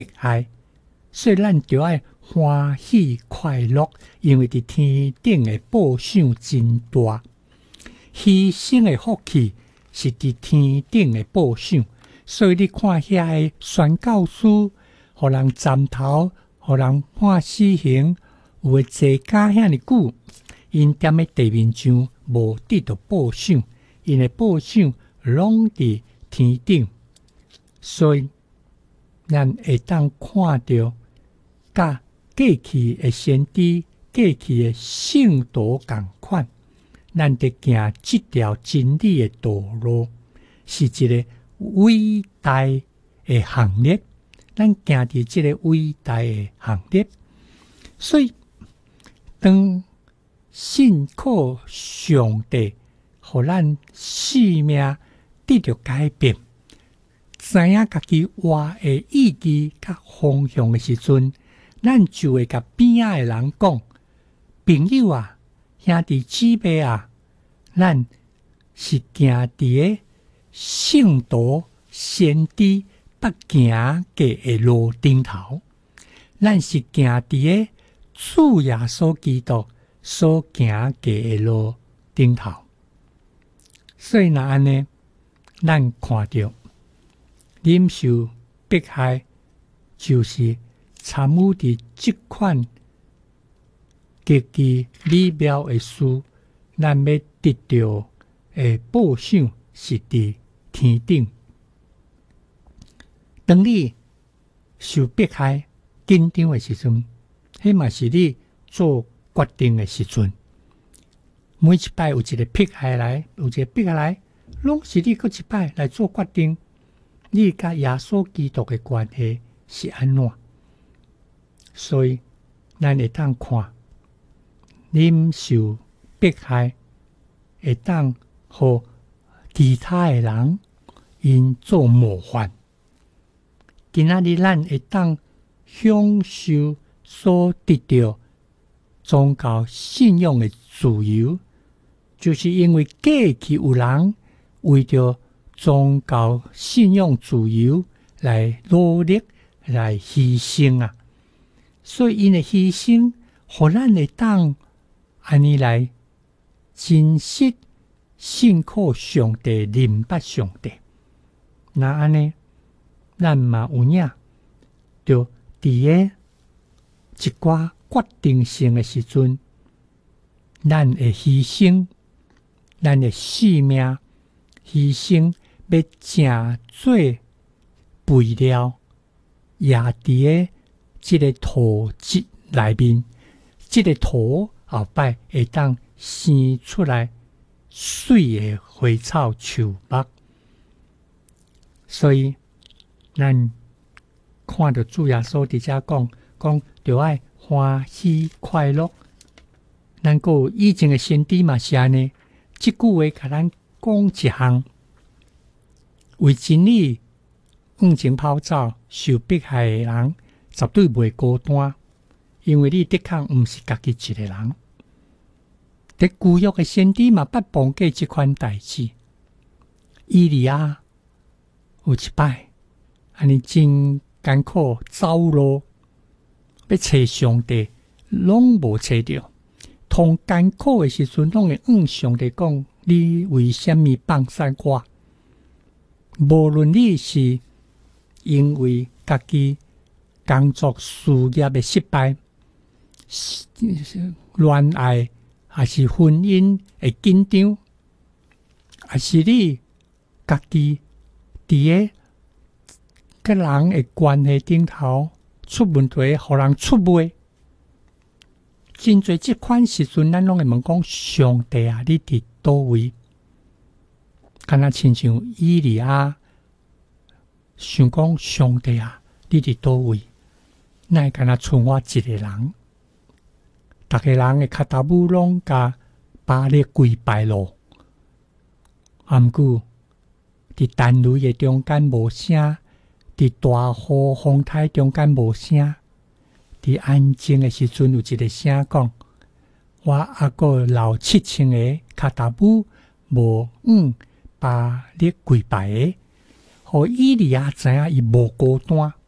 害，所以咱就要欢喜快乐，因为伫天顶的报赏真大，牺牲的福气是伫天顶的报赏。所以你看遐个宣教师，互人斩头，互人判死刑，有诶坐监遐尼久，因踮咧地面上无得到报赏，因诶报赏拢伫天顶。所以咱会当看到甲过去的先知、过去的圣徒共款，咱得行这条真理的道路，是一个伟大的行列。咱行伫这个伟大的行列，所以当信靠上帝，互咱生命得到改变，知影家己活的意义甲方向的时阵，咱就会甲边仔的人讲：朋友啊，兄弟姊妹啊，咱是行伫个圣徒先知捌行过的路顶头，咱是行伫个主耶稣基督所行过的路顶头。所以若安尼，咱看到忍受迫害，就是参与伫即款极其美妙的事，咱要得到的报赏是伫天顶。当你受迫害、紧张的时阵，迄嘛是你做决定的时阵。每一摆有一个迫害来，有一个迫害来，拢是你搁一摆来做决定。你甲耶稣基督的关系是安怎？所以咱会当看忍受迫害，会当互其他的人因做模范。今仔日咱会当享受所得到宗教信仰的自由，就是因为过去有人为着宗教信仰自由来努力来牺牲啊，所以因的牺牲，互咱会当安尼来真实信靠上帝、认捌上帝。那安尼，咱嘛有影，就伫个一寡决定性的时阵，咱会牺牲，咱的性命牺牲，要正做肥料，也伫个即个土质内面，即个土后摆会当生出来水的花草树木。所以咱看到主耶稣伫遮讲着爱欢喜快乐。咱还有以前的先知嘛是安尼，即句话甲咱讲一项，为真理往前跑走、受迫害的人，绝对袂孤单，因为你的确毋是家己一个人。伫旧约的先知嘛捌碰过即款代志。以利亚有一摆，安尼真艰苦走路，要找上帝，拢无找着。同艰苦的时阵，拢会向上帝讲：你为什么放弃我？无论你是因为家己工作事业的失败、恋爱，还是婚姻的紧张，还是你家己伫个甲人的关系顶头出问题，互人出卖，真侪即款时阵，咱拢会问讲：上帝啊，你伫倒位？敢若亲像以利亚想讲：上帝啊，你伫倒位？哪会敢若剩我一个人？逐个人的脚头母拢甲巴力跪拜咯。啊，毋过伫单雷的中间无声，伫大雨风台中间无声，伫安静的时阵有一个声讲：我还个老7000个脚头母无巴力跪拜的，互以利亚知影伊无孤单。